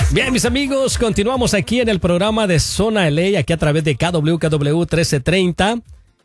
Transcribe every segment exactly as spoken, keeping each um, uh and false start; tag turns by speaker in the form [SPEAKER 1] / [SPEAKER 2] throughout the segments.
[SPEAKER 1] Bien, mis amigos, continuamos aquí en el programa de Zona L A, aquí a través de K W K W trece treinta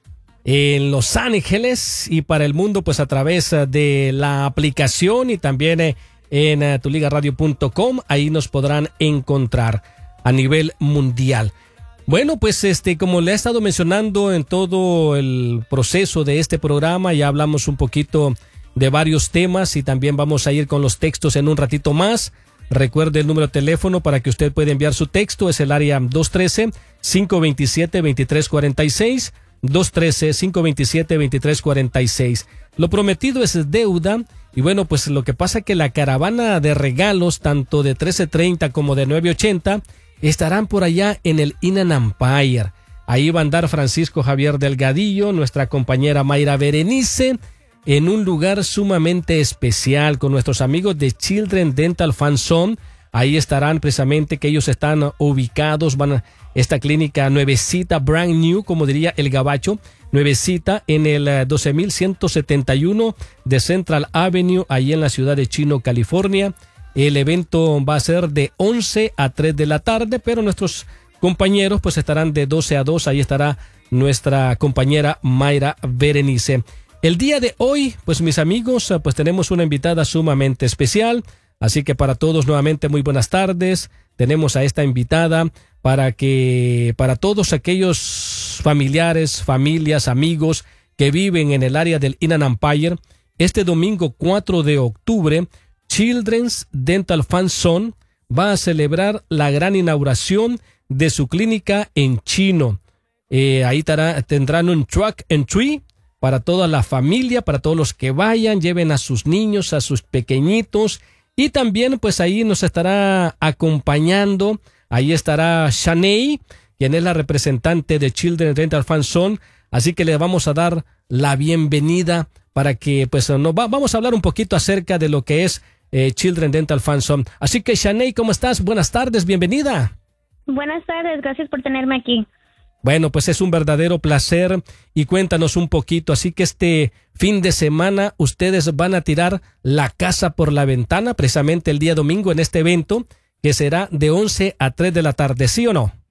[SPEAKER 1] en Los Ángeles y para el mundo, pues a través de la aplicación y también en uh, tu liga radio punto com. Ahí nos podrán encontrar a nivel mundial. Bueno, pues este, como le he estado mencionando en todo el proceso de este programa, ya hablamos un poquito de varios temas y también vamos a ir con los textos en un ratito más. Recuerde el número de teléfono para que usted pueda enviar su texto, es el área dos uno tres, cinco dos siete, dos tres cuatro seis, dos uno tres, cinco dos siete, dos tres cuatro seis. Lo prometido es deuda y bueno, pues lo que pasa es que la caravana de regalos, tanto de trece treinta como de nueve ochenta, estarán por allá en el Inland Empire. Ahí va a andar Francisco Javier Delgadillo, nuestra compañera Mayra Berenice, en un lugar sumamente especial con nuestros amigos de Children Dental Fan Zone. Ahí estarán precisamente, que ellos están ubicados, van a esta clínica nuevecita, brand new, como diría el gabacho, nuevecita en el doce mil ciento setenta y uno de Central Avenue, ahí en la ciudad de Chino, California. El evento va a ser de once a tres de la tarde, pero nuestros compañeros pues estarán de doce a dos, ahí estará nuestra compañera Mayra Berenice. El día de hoy, pues mis amigos, pues tenemos una invitada sumamente especial, así que para todos nuevamente muy buenas tardes. Tenemos a esta invitada para que, para todos aquellos familiares, familias, amigos que viven en el área del Inland Empire, este domingo cuatro de octubre, Children's Dental Fan Zone va a celebrar la gran inauguración de su clínica en Chino. Eh, ahí tará, tendrán un truck and tree para toda la familia, para todos los que vayan, lleven a sus niños, a sus pequeñitos, y también pues ahí nos estará acompañando, ahí estará Shanae, quien es la representante de Children Dental Fan Zone, así que le vamos a dar la bienvenida para que pues nos va, vamos a hablar un poquito acerca de lo que es eh, Children Dental Fan Zone. Así que Shanae, ¿cómo estás? Buenas tardes, bienvenida.
[SPEAKER 2] Buenas tardes, gracias por tenerme aquí.
[SPEAKER 1] Bueno, pues es un verdadero placer y cuéntanos un poquito. Así que este fin de semana ustedes van a tirar la casa por la ventana, precisamente el día domingo en este evento, que será de once a tres de la tarde, ¿sí o no?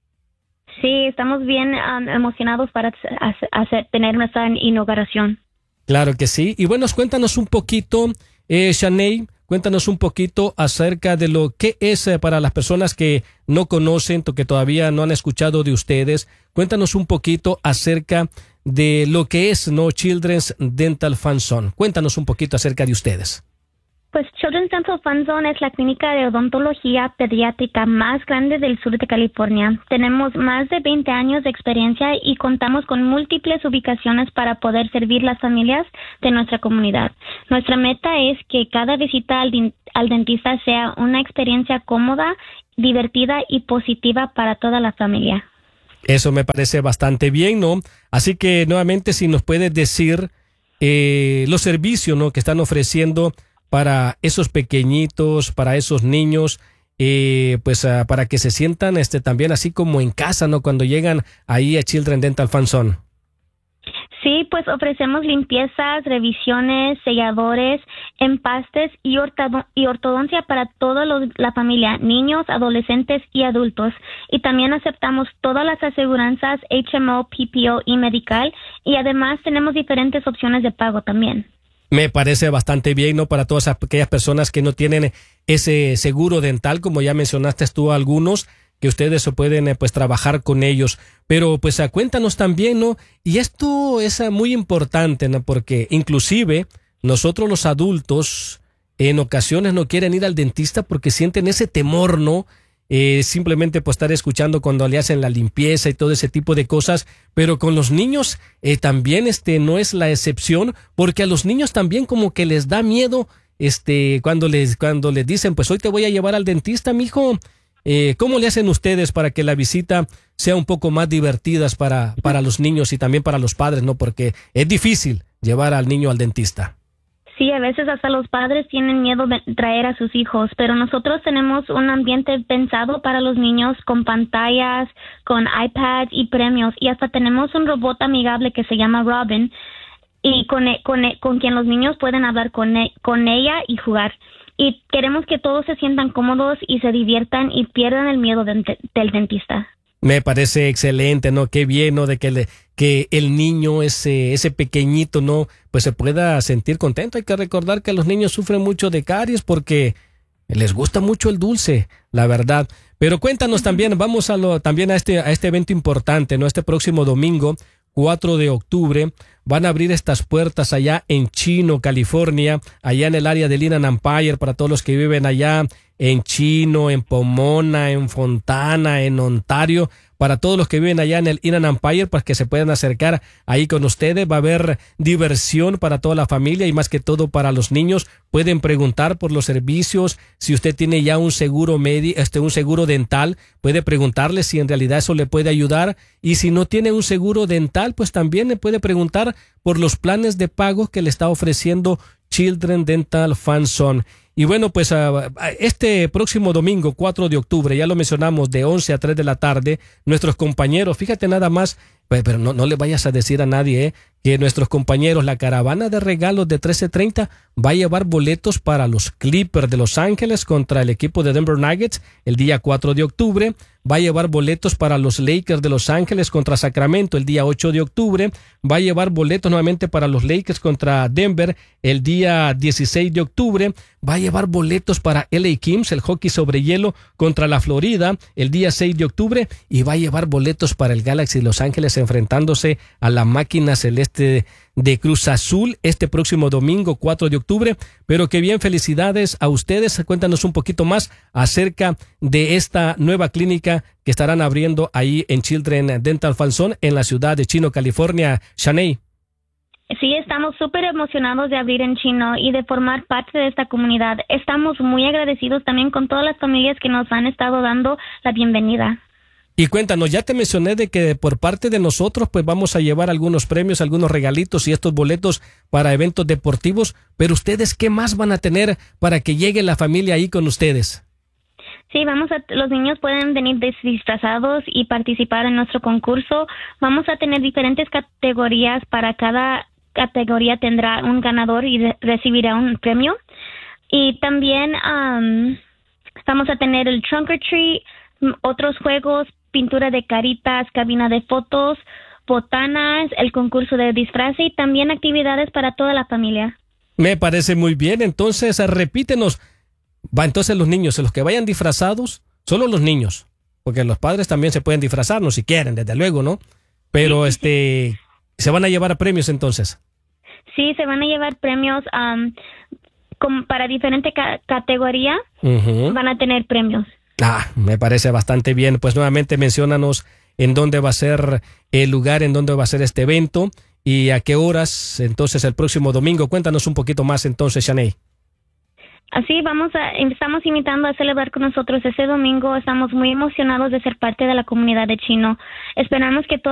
[SPEAKER 2] Sí, estamos bien um, emocionados para hacer, hacer, tener nuestra inauguración.
[SPEAKER 1] Claro que sí. Y bueno, cuéntanos un poquito, eh, Shanae, cuéntanos un poquito acerca de lo que es eh, para las personas que no conocen, que todavía no han escuchado de ustedes. Cuéntanos un poquito acerca de lo que es, ¿no?, Children's Dental Fan Zone. Cuéntanos un poquito acerca de ustedes.
[SPEAKER 2] Pues Children's Dental Fan Zone es la clínica de odontología pediátrica más grande del sur de California. Tenemos más de veinte años de experiencia y contamos con múltiples ubicaciones para poder servir las familias de nuestra comunidad. Nuestra meta es que cada visita al, di- al dentista sea una experiencia cómoda, divertida y positiva para toda la familia.
[SPEAKER 1] Eso me parece bastante bien, ¿no? Así que nuevamente, si nos puedes decir eh, los servicios, ¿no?, que están ofreciendo para esos pequeñitos, para esos niños, eh, pues uh, para que se sientan este también así como en casa, ¿no?, cuando llegan ahí a Children Dental Fan Zone.
[SPEAKER 2] Sí, pues ofrecemos limpiezas, revisiones, selladores, empastes y, ortodo- y ortodoncia para toda los- la familia, niños, adolescentes y adultos. Y también aceptamos todas las aseguranzas H M O, P P O y medical, y además tenemos diferentes opciones de pago también.
[SPEAKER 1] Me parece bastante bien, ¿no?, para todas aquellas personas que no tienen ese seguro dental, como ya mencionaste tú algunos, que ustedes pueden eh, pues trabajar con ellos. Pero pues cuéntanos también, ¿no? Y esto es muy importante, ¿no?, porque inclusive nosotros los adultos en ocasiones no quieren ir al dentista porque sienten ese temor, ¿no? Eh, simplemente pues estar escuchando cuando le hacen la limpieza y todo ese tipo de cosas, pero con los niños eh, también este no es la excepción, porque a los niños también como que les da miedo este cuando les cuando les dicen pues hoy te voy a llevar al dentista, mijo. Eh, ¿cómo le hacen ustedes para que la visita sea un poco más divertida para para los niños y también para los padres, no? Porque es difícil llevar al niño al dentista.
[SPEAKER 2] Sí, a veces hasta los padres tienen miedo de traer a sus hijos, pero nosotros tenemos un ambiente pensado para los niños con pantallas, con iPads y premios, y hasta tenemos un robot amigable que se llama Robin, y con, con, con quien los niños pueden hablar con, con ella y jugar. y queremos que todos se sientan cómodos y se diviertan y pierdan el miedo de, del dentista.
[SPEAKER 1] Me parece excelente, ¿no? Qué bien, ¿no? De que, le, que el niño, ese, ese pequeñito, ¿no? Pues se pueda sentir contento. Hay que recordar que los niños sufren mucho de caries porque les gusta mucho el dulce, la verdad. Pero cuéntanos también, vamos a lo, también a este, a este evento importante, ¿no? Este próximo domingo, cuatro de octubre, van a abrir estas puertas allá en Chino, California, allá en el área del Inland Empire, para todos los que viven allá en Chino, en Pomona, en Fontana, en Ontario, para todos los que viven allá en el Inland Empire, para que se puedan acercar ahí con ustedes. Va a haber diversión para toda la familia y más que todo para los niños. Pueden preguntar por los servicios. Si usted tiene ya un seguro médico, este, un seguro dental, puede preguntarle si en realidad eso le puede ayudar. Y si no tiene un seguro dental, pues también le puede preguntar por los planes de pago que le está ofreciendo Children Dental Fan Zone. Y bueno, pues uh, este próximo domingo, cuatro de octubre, ya lo mencionamos, de once a tres de la tarde, nuestros compañeros, fíjate nada más, pero no, no le vayas a decir a nadie, eh, que nuestros compañeros, la caravana de regalos de trece treinta, va a llevar boletos para los Clippers de Los Ángeles contra el equipo de Denver Nuggets el día cuatro de octubre. Va a llevar boletos para los Lakers de Los Ángeles contra Sacramento el día ocho de octubre. Va a llevar boletos nuevamente para los Lakers contra Denver el día dieciséis de octubre. Va a llevar boletos para L A Kings, el hockey sobre hielo contra la Florida el día seis de octubre. Y va a llevar boletos para el Galaxy de Los Ángeles enfrentándose a la máquina celeste de Cruz Azul este próximo domingo cuatro de octubre. Pero qué bien, felicidades a ustedes. Cuéntanos un poquito más acerca de esta nueva clínica que estarán abriendo ahí en Children Dental Fan Zone en la ciudad de Chino, California. Shanae.
[SPEAKER 2] Sí, estamos súper emocionados de abrir en Chino y de formar parte de esta comunidad. Estamos muy agradecidos también con todas las familias que nos han estado dando la bienvenida.
[SPEAKER 1] Y cuéntanos, ya te mencioné de que por parte de nosotros pues vamos a llevar algunos premios, algunos regalitos y estos boletos para eventos deportivos, pero ustedes, ¿qué más van a tener para que llegue la familia ahí con ustedes?
[SPEAKER 2] Sí, vamos a, los niños pueden venir disfrazados y participar en nuestro concurso. Vamos a tener diferentes categorías, para cada categoría tendrá un ganador y de, recibirá un premio. Y también um, vamos a tener el Trunk or Treat, otros juegos, pintura de caritas, cabina de fotos, botanas, el concurso de disfraz y también actividades para toda la familia.
[SPEAKER 1] Me parece muy bien. Entonces, repítenos. Va, entonces los niños, los que vayan disfrazados, solo los niños, porque los padres también se pueden disfrazar, no si quieren, desde luego, ¿no? Pero sí, este, ¿se van a llevar premios entonces?
[SPEAKER 2] Sí, se van a llevar premios um, con, para diferente ca- categoría, uh-huh. Van a tener premios.
[SPEAKER 1] Ah, me parece bastante bien. Pues nuevamente menciónanos en dónde va a ser el lugar, en dónde va a ser este evento y a qué horas entonces el próximo domingo. Cuéntanos un poquito más entonces, Shanae.
[SPEAKER 2] Así vamos a, estamos invitando a celebrar con nosotros ese domingo. Estamos muy emocionados de ser parte de la comunidad de Chino. Esperamos que todos